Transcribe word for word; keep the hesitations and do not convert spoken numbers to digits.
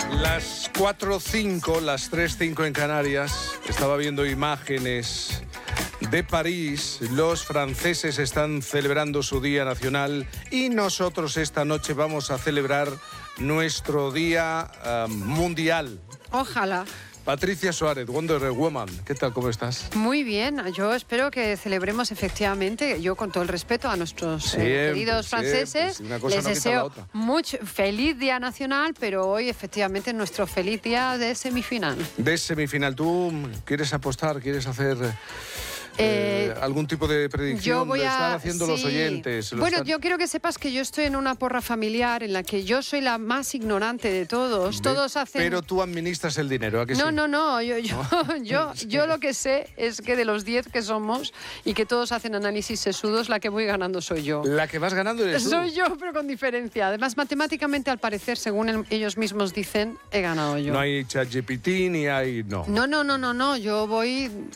Las cuatro cinco, las tres cinco en Canarias. Estaba viendo imágenes de París. Los franceses están celebrando su Día Nacional y nosotros esta noche vamos a celebrar nuestro Día uh, Mundial. Ojalá. Patricia Suárez, Wonder Woman, ¿qué tal? ¿Cómo estás? Muy bien, yo espero que celebremos efectivamente, yo con todo el respeto a nuestros Siempre, eh, queridos franceses, siempre. Una cosa les no quita la deseo otra. mucho feliz Día Nacional, pero hoy efectivamente es nuestro feliz día de semifinal. De semifinal, ¿tú quieres apostar, quieres hacer eh, eh, algún tipo de predicción? Yo voy Lo a, están haciendo sí. los oyentes. Lo Bueno, están... yo quiero que sepas que yo estoy en una porra familiar en la que yo soy la más ignorante de todos. De, todos hacen... Pero tú administras el dinero, ¿a que No, sí? no, no, yo, yo, yo, yo lo que sé es que de los diez que somos y que todos hacen análisis sesudos, la que voy ganando soy yo. La que vas ganando eres tú. Soy yo, pero con diferencia. Además, matemáticamente, al parecer, según el, ellos mismos dicen, he ganado yo. No hay ChatGPT ni hay... No. No, no, no, no, no. Yo voy